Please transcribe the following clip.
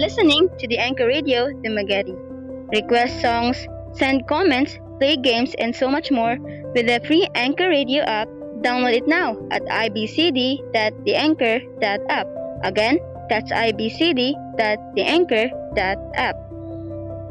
listening to the Anchor Radio Dumaguete. Request songs, send comments, play games, and so much more with the free Anchor Radio app. Download it now at ibcd.theanchor.app. Again, that's ibcd.theanchor.app.